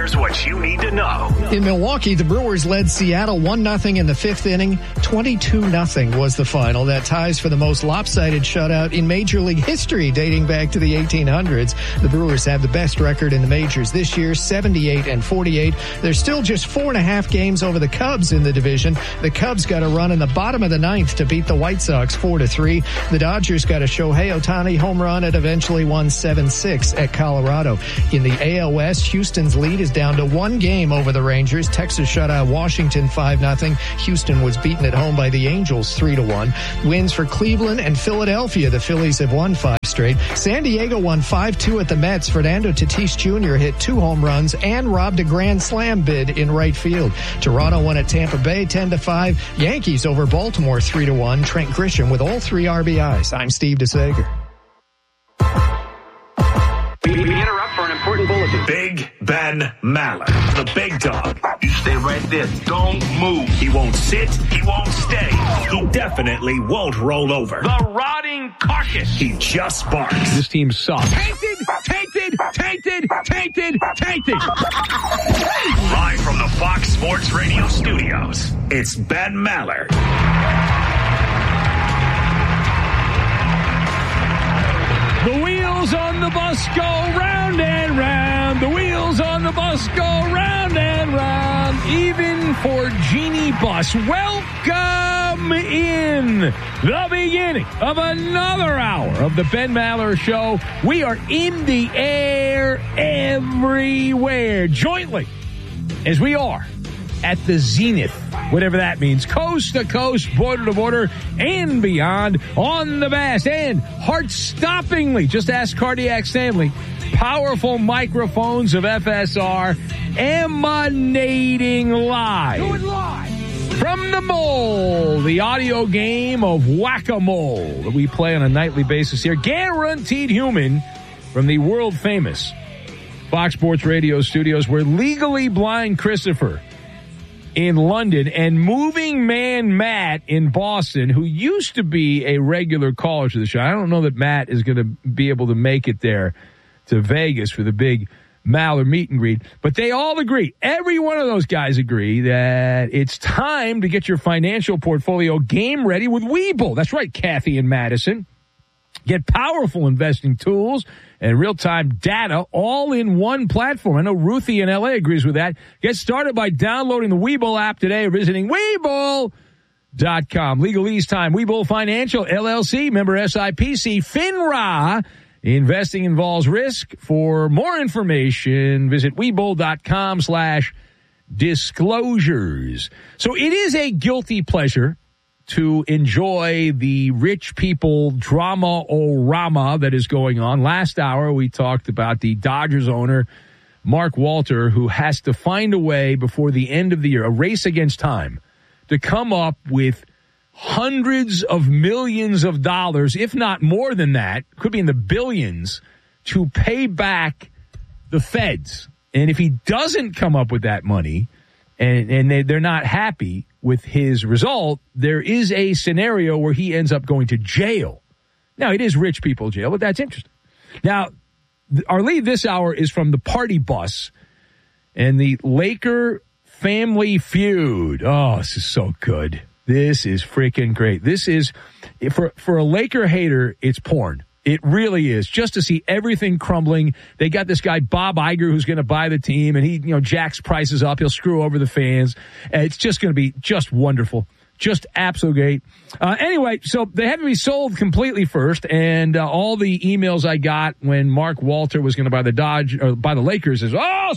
Here's what you need to know. In Milwaukee, the Brewers led Seattle 1-0 in the fifth inning. 22-0 was the final. That ties for the most lopsided shutout in Major League history dating back to the 1800s. The Brewers have the best record in the majors this year, 78-48. They're still just 4.5 games over the Cubs in the division. The Cubs got a run in the bottom of the ninth to beat the White Sox 4-3. The Dodgers got a Shohei Ohtani home run and eventually won 7-6 at Colorado. In the AL West, Houston's lead is down to 1 game over the Rangers. Texas shut out Washington 5-0. Houston was beaten at home by the Angels 3-1. Wins for Cleveland and Philadelphia. The Phillies have won 5 straight. San Diego won 5-2 at the Mets. Fernando Tatis Jr. hit 2 home runs and robbed a grand slam bid in right field. Toronto won at Tampa Bay 10-5. Yankees over Baltimore 3-1. Trent Grisham with all 3 RBIs. I'm Steve DeSager. We interrupt for an important bulletin. Big Ben Maller, the big dog. You stay right there. Don't move. He won't sit. He won't stay. He definitely won't roll over. The rotting carcass. He just barks. This team sucks. Tainted. Live from the Fox Sports Radio studios, it's Ben Maller. The wheels on the bus go round and round. The wheels on the bus go round and round. Even for Jeannie Buss. Welcome in the beginning of another hour of the Ben Maller Show. We are in the air everywhere, jointly, as we are at the zenith, whatever that means, coast to coast, border to border, and beyond, on the vast and heart-stoppingly, just ask Cardiac Stanley, powerful microphones of FSR emanating live. Do it live. From the Mole, the audio game of Whack-A-Mole that we play on a nightly basis here, guaranteed human, from the world-famous Fox Sports Radio studios, where Legally Blind Christopher in London and Moving Man Matt in Boston, who used to be a regular caller to the show. I don't know that Matt is going to be able to make it there to Vegas for the big Maller meet and greet, but they all agree, every one of those guys agree, that it's time to get your financial portfolio game ready with Webull. That's right, Kathy and Madison. Get powerful investing tools and real-time data all in one platform. I know Ruthie in L.A. agrees with that. Get started by downloading the Webull app today or visiting Webull.com. Legalese time. Webull Financial, LLC, member SIPC, FINRA. Investing involves risk. For more information, visit Webull.com/disclosures. So it is a guilty pleasure to enjoy the rich people drama-o-rama that is going on. Last hour, we talked about the Dodgers owner, Mark Walter, who has to find a way before the end of the year, a race against time, to come up with hundreds of millions of dollars, if not more than that, could be in the billions, to pay back the feds. And if he doesn't come up with that money, and they're not happy with his result, there is a scenario where he ends up going to jail. Now, it is rich people jail, but that's interesting. Now, our lead this hour is from the Party Bus and the Laker family feud. Oh, this is so good. This is freaking great. This is, for a Laker hater, it's porn. It really is. Just to see everything crumbling. They got this guy, Bob Iger, who's going to buy the team, and he, jacks prices up. He'll screw over the fans. It's just going to be just wonderful. Just absolutely great. Anyway, so they had to be sold completely first, and all the emails I got when Mark Walter was going to buy the Lakers is, man,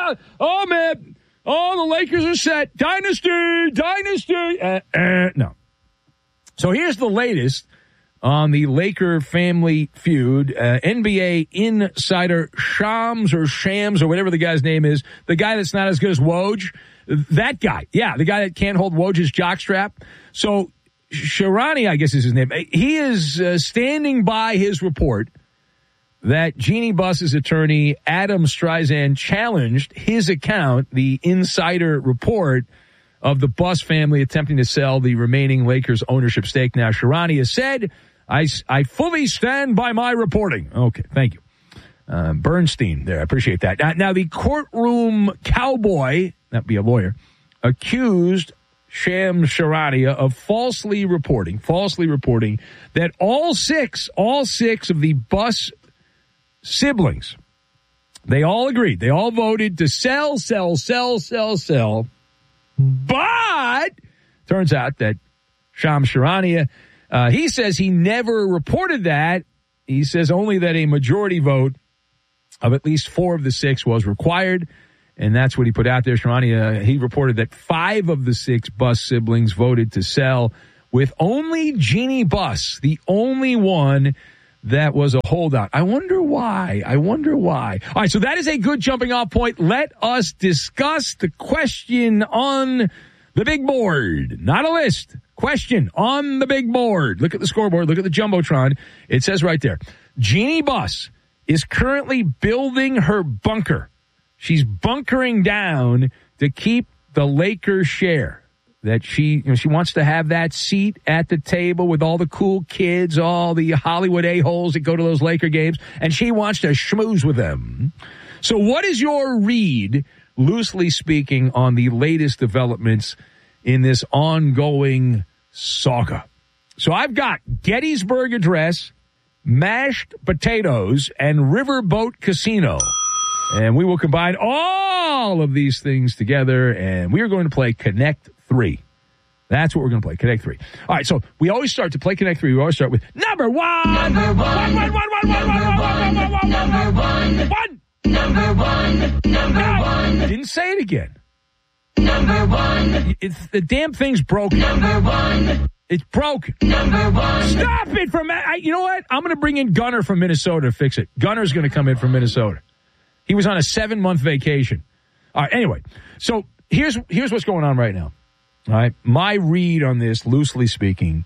the Lakers are set. Dynasty. No. So here's the latest on the Laker family feud. NBA insider Shams or whatever the guy's name is, the guy that's not as good as Woj, that guy. Yeah, the guy that can't hold Woj's jockstrap. So Sharani, I guess is his name. He is standing by his report that Jeannie Buss's attorney, Adam Streisand, challenged his account, the insider report of the Buss family attempting to sell the remaining Lakers ownership stake. Now, Sharani has said, I fully stand by my reporting. Okay, thank you. Bernstein there. I appreciate that. Now, the courtroom cowboy, that'd be a lawyer, accused Shams Charania of falsely reporting that all six of the Buss siblings, they all agreed. They all voted to sell. But turns out that Shams Charania, he says he never reported that. He says only that a majority vote of at least 4 of the 6 was required. And that's what he put out there. Charania, he reported that 5 of the 6 Buss siblings voted to sell, with only Jeannie Buss, the only one that was a holdout. I wonder why. All right, so that is a good jumping off point. Let us discuss the question on the big board. Not a list. Question on the big board. Look at the scoreboard. Look at the Jumbotron. It says right there, Jeannie Buss is currently building her bunker. She's bunkering down to keep the Lakers share. That she wants to have that seat at the table with all the cool kids, all the Hollywood a-holes that go to those Laker games, and she wants to schmooze with them. So what is your read, loosely speaking, on the latest developments in this ongoing saga? So I've got Gettysburg Address, mashed potatoes, and Riverboat Casino. And we will combine all of these things together, and we are going to play Connect 3. That's what we're going to play, Connect 3. All right, so we always start to play Connect 3. We always start with number one. Didn't say it again. Number one. The damn thing's broken. Number one. It's broken. Number one. Stop it from. You know what? I'm going to bring in Gunner from Minnesota to fix it. Gunner's going to come in from Minnesota. He was on a 7-month vacation. All right, anyway, so here's what's going on right now. All right, my read on this, loosely speaking,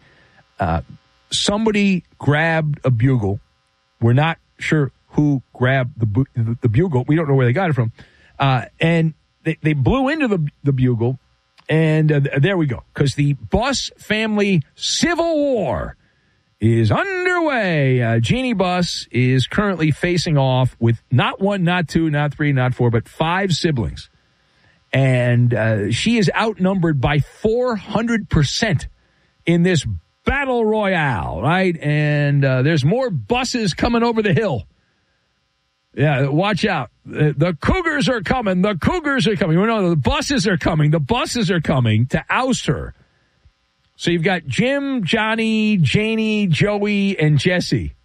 somebody grabbed a bugle. We're not sure who grabbed the bugle. We don't know where they got it from. And they blew into the bugle, and there we go. Because the Buss family civil war is underway. Jeannie Buss is currently facing off with not 1, not 2, not 3, not 4, but 5 siblings. And she is outnumbered by 400% in this battle royale, right? And there's more buses coming over the hill. Yeah, watch out. The Cougars are coming. The Cougars are coming. No, the buses are coming. The buses are coming to oust her. So you've got Jim, Johnny, Janie, Joey, and Jesse.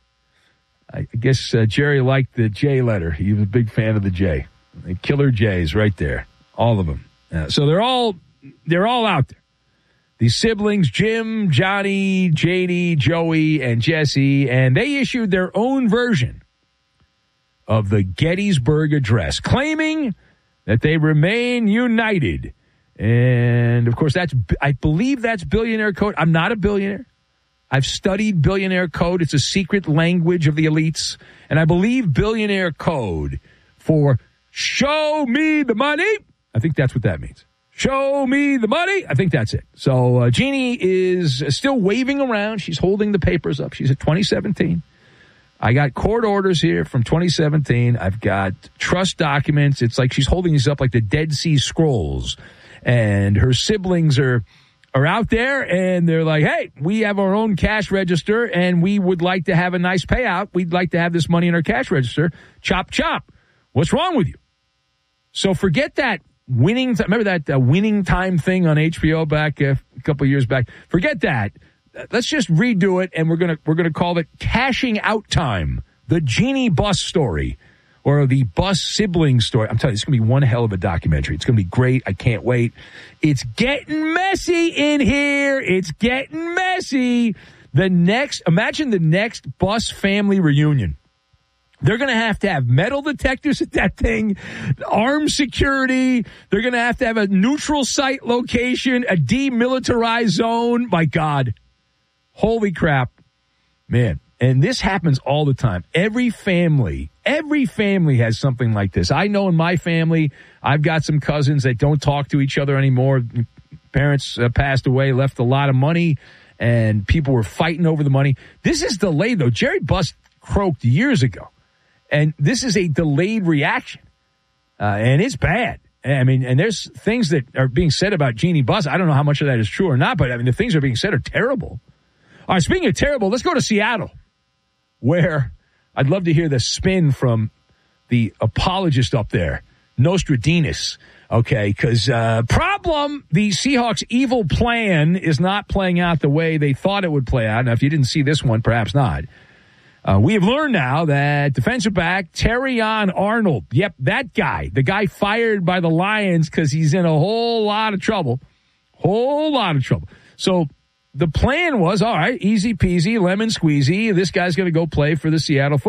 I guess Jerry liked the J letter. He was a big fan of the J. The Killer J's right there. All of them. So they're all out there. These siblings, Jim, Johnny, Janie, Joey, and Jesse, and they issued their own version of the Gettysburg Address, claiming that they remain united. And, of course, I believe that's billionaire code. I'm not a billionaire. I've studied billionaire code. It's a secret language of the elites. And I believe billionaire code for show me the money. I think that's what that means. Show me the money. I think that's it. So Jeannie is still waving around. She's holding the papers up. She's at 2017. I got court orders here from 2017. I've got trust documents. It's like she's holding these up like the Dead Sea Scrolls. And her siblings are out there, and they're like, hey, we have our own cash register, and we would like to have a nice payout. We'd like to have this money in our cash register. Chop, chop. What's wrong with you? So forget that winning. Remember that winning time thing on HBO back a couple of years back? Forget that. Let's just redo it, and we're gonna call it Cashing Out Time, the Jeannie Buss story. Or the Buss sibling story. I'm telling you, it's going to be one hell of a documentary. It's going to be great. I can't wait. It's getting messy in here. It's getting messy. Imagine the next Buss family reunion. They're going to have metal detectors at that thing, armed security. They're going to have a neutral site location, a demilitarized zone. My God. Holy crap. Man. And this happens all the time. Every family has something like this. I know in my family, I've got some cousins that don't talk to each other anymore. Parents passed away, left a lot of money, and people were fighting over the money. This is delayed, though. Jerry Buss croaked years ago. And this is a delayed reaction. And it's bad. I mean, and there's things that are being said about Jeannie Buss. I don't know how much of that is true or not, but I mean, the things that are being said are terrible. All right, speaking of terrible, let's go to Seattle, where I'd love to hear the spin from the apologist up there, Nostradamus. Okay, because problem, the Seahawks' evil plan is not playing out the way they thought it would play out. Now, if you didn't see this one, perhaps not. We have learned now that defensive back Terrion Arnold, yep, that guy, the guy fired by the Lions because he's in a whole lot of trouble. So the plan was, all right, easy peasy, lemon squeezy, this guy's going to go play for the Seattle